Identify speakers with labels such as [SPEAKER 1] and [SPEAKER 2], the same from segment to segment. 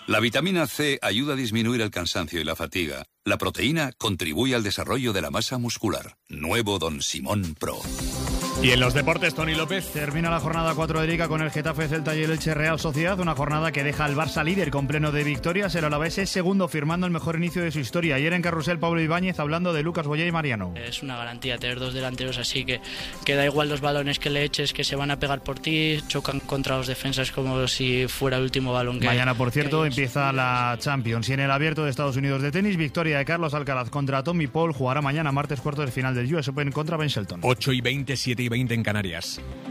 [SPEAKER 1] La vitamina C ayuda a disminuir el cansancio y la fatiga. La proteína contribuye al desarrollo de la masa muscular. Nuevo Don Simón Pro.
[SPEAKER 2] Y en los deportes, Toni López.
[SPEAKER 3] Termina la jornada 4 de Liga con el Getafe, Celta y el Elche Real Sociedad. Una jornada que deja al Barça líder con pleno de victorias. El Alavés es segundo, firmando el mejor inicio de su historia. Ayer en Carrusel, Pablo Ibáñez hablando de Lucas Boyé y Mariano.
[SPEAKER 4] Es una garantía tener dos delanteros así, que da igual los balones que le eches, que se van a pegar por ti, chocan contra los defensas como si fuera el último balón que
[SPEAKER 3] mañana, por cierto, empieza la Champions. Y en el Abierto de Estados Unidos de tenis, victoria de Carlos Alcaraz contra Tommy Paul. Jugará mañana, martes, cuartos de final del US Open contra Ben Shelton.
[SPEAKER 2] 8:20, 7:20 en Canarias.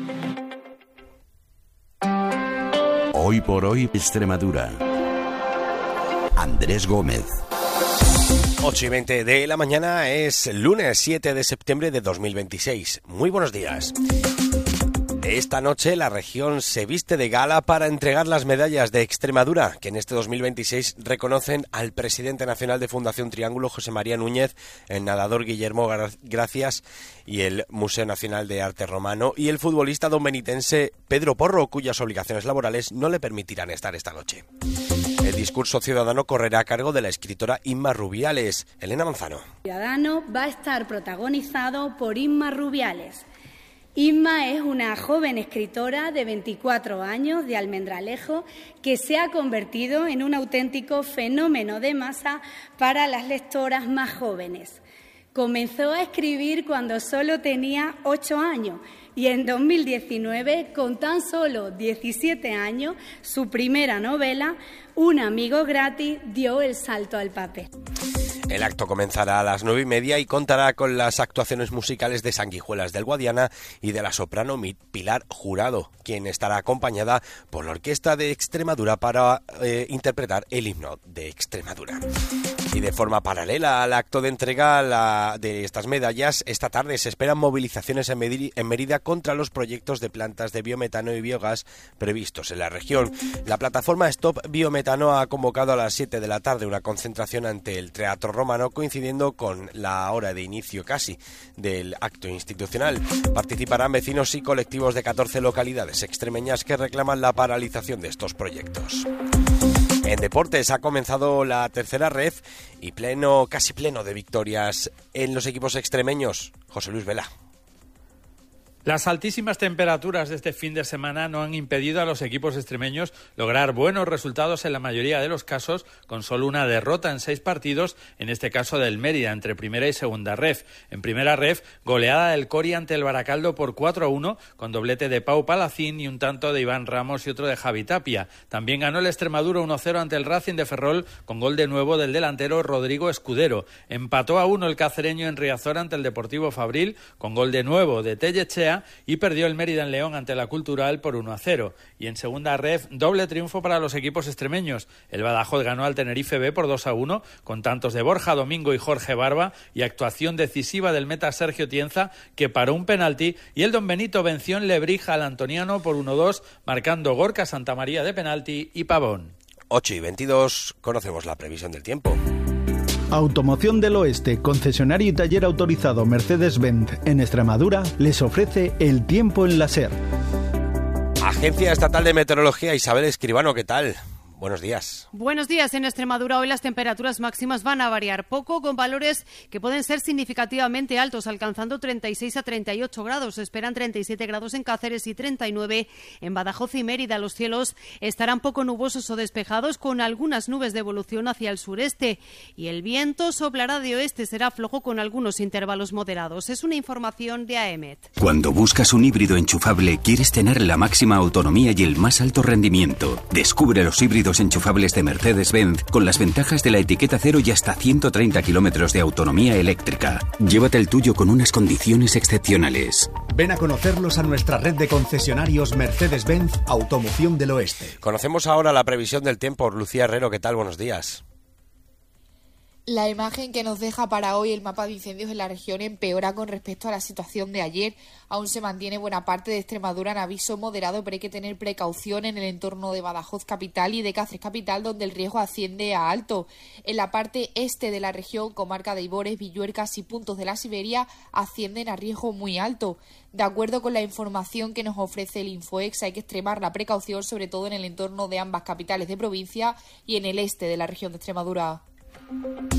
[SPEAKER 5] Hoy por hoy, Extremadura. Andrés Gómez.
[SPEAKER 6] 8:20 de la mañana, es lunes 7 de septiembre de 2026. Muy buenos días. Esta noche la región se viste de gala para entregar las medallas de Extremadura, que en este 2026 reconocen al presidente nacional de Fundación Triángulo, José María Núñez, el nadador Guillermo Gracias y el Museo Nacional de Arte Romano, y el futbolista donbenitense Pedro Porro, cuyas obligaciones laborales no le permitirán estar esta noche. El discurso ciudadano correrá a cargo de la escritora Inma Rubiales. Elena Manzano.
[SPEAKER 7] El ciudadano va a estar protagonizado por Inma Rubiales. Inma es una joven escritora de 24 años de Almendralejo que se ha convertido en un auténtico fenómeno de masa para las lectoras más jóvenes. Comenzó a escribir cuando solo tenía 8 años y en 2019, con tan solo 17 años, su primera novela, Un amigo gratis, dio el salto al papel.
[SPEAKER 6] El acto comenzará a las 9:30 y contará con las actuaciones musicales de Sanguijuelas del Guadiana y de la soprano Pilar Jurado, quien estará acompañada por la Orquesta de Extremadura para interpretar el himno de Extremadura. Y de forma paralela al acto de entrega de estas medallas, esta tarde se esperan movilizaciones en Mérida contra los proyectos de plantas de biometano y biogás previstos en la región. La plataforma Stop Biometano ha convocado a las 7 de la tarde una concentración ante el Teatro Romano, coincidiendo con la hora de inicio casi del acto institucional. Participarán vecinos y colectivos de 14 localidades extremeñas que reclaman la paralización de estos proyectos. En deportes ha comenzado la tercera ref y casi pleno de victorias en los equipos extremeños. José Luis Vela.
[SPEAKER 8] Las altísimas temperaturas de este fin de semana no han impedido a los equipos extremeños lograr buenos resultados en la mayoría de los casos, con solo una derrota en 6 partidos, en este caso del Mérida, entre primera y segunda ref. En primera ref, goleada del Cori ante el Baracaldo por 4-1, con doblete de Pau Palacín y un tanto de Iván Ramos y otro de Javi Tapia. También ganó el Extremadura 1-0 ante el Racing de Ferrol, con gol de nuevo del delantero Rodrigo Escudero. Empató a 1 el cacereño en Riazor ante el Deportivo Fabril, con gol de nuevo de Tellechea, y perdió el Mérida en León ante la Cultural por 1-0. Y en segunda ref, doble triunfo para los equipos extremeños. El Badajoz ganó al Tenerife B por 2-1, con tantos de Borja Domingo y Jorge Barba, y actuación decisiva del meta Sergio Tienza, que paró un penalti, y el Don Benito venció en Lebrija al Antoniano por 1-2, marcando Gorka Santamaría de penalti y Pavón.
[SPEAKER 6] 8:22, conocemos la previsión del tiempo.
[SPEAKER 9] Automoción del Oeste, concesionario y taller autorizado Mercedes-Benz en Extremadura, les ofrece el tiempo en la SER.
[SPEAKER 6] Agencia Estatal de Meteorología, Isabel Escribano, ¿qué tal? Buenos días.
[SPEAKER 10] Buenos días. En Extremadura hoy las temperaturas máximas van a variar poco, con valores que pueden ser significativamente altos, alcanzando 36 a 38 grados. Se esperan 37 grados en Cáceres y 39 en Badajoz y Mérida. Los cielos estarán poco nubosos o despejados, con algunas nubes de evolución hacia el sureste. Y el viento soplará de oeste, será flojo con algunos intervalos moderados. Es una información de AEMET.
[SPEAKER 5] Cuando buscas un híbrido enchufable, quieres tener la máxima autonomía y el más alto rendimiento. Descubre los híbridos enchufables de Mercedes-Benz con las ventajas de la etiqueta cero y hasta 130 kilómetros de autonomía eléctrica. Llévate el tuyo con unas condiciones excepcionales.
[SPEAKER 11] Ven a conocerlos a nuestra red de concesionarios Mercedes-Benz Automoción del Oeste.
[SPEAKER 6] Conocemos ahora la previsión del tiempo. Lucía Herrero, ¿qué tal? Buenos días.
[SPEAKER 12] La imagen que nos deja para hoy el mapa de incendios en la región empeora con respecto a la situación de ayer. Aún se mantiene buena parte de Extremadura en aviso moderado, pero hay que tener precaución en el entorno de Badajoz capital y de Cáceres capital, donde el riesgo asciende a alto. En la parte este de la región, comarca de Ibores, Villuercas y puntos de la Siberia, ascienden a riesgo muy alto. De acuerdo con la información que nos ofrece el Infoex, hay que extremar la precaución, sobre todo en el entorno de ambas capitales de provincia y en el este de la región de Extremadura.